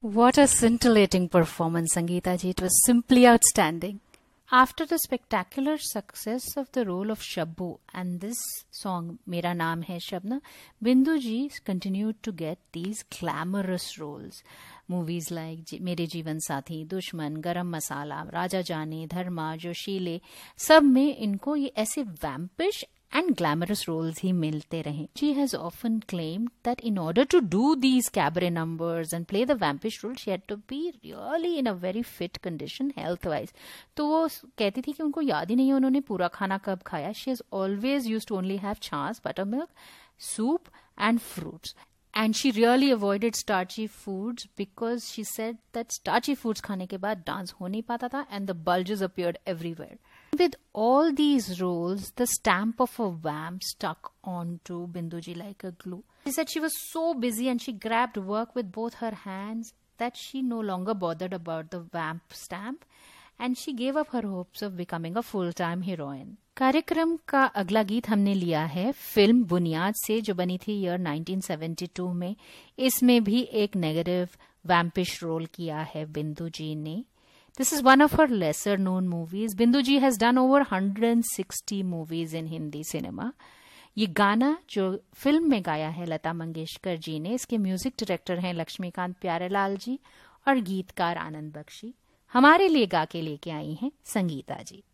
What a scintillating performance, Sangeeta ji. It was simply outstanding. After the spectacular success of the role of Shabbu and this song, Mera Naam Hai Shabna, Bindu ji continued to get these glamorous roles. Movies like Mere Jeevan Sathi, Dushman, Garam Masala, Raja Jane, Dharma, Joshile, सब में इनको ये ऐसे vampish and glamorous roles ही मिलते रहे. She has often claimed that in order to do these cabaret numbers and play the vampish role, she had to be really in a very fit condition health-wise. तो वो कहती थी कि उनको याद ही नहीं है उन्होंने पूरा खाना कब खाया. She has always used to only have chas, buttermilk, soup and fruits. And she really avoided starchy foods because she said that starchy foods खाने के बाद dance हो नहीं पाता था and the bulges appeared everywhere. With all these roles, the stamp of a vamp stuck onto Binduji like a glue. She said she was so busy and she grabbed work with both her hands that she no longer bothered about the vamp stamp and she gave up her hopes of becoming a full-time heroine. कार्यक्रम का अगला गीत हमने लिया है film बुनियाद से जो बनी थी ईयर 1972 में. इसमें भी एक नेगेटिव वैम्पिश रोल किया है बिंदु जी ने. This is one of her lesser known movies. Bindu ji has done over 160 movies in Hindi cinema. ये गाना जो फिल्म में गाया है लता मंगेशकर जी ने, इसके म्यूजिक डायरेक्टर हैं लक्ष्मीकांत प्यारेलाल जी और गीतकार आनंद बख्शी. हमारे लिए गा के लेके आई हैं संगीता जी.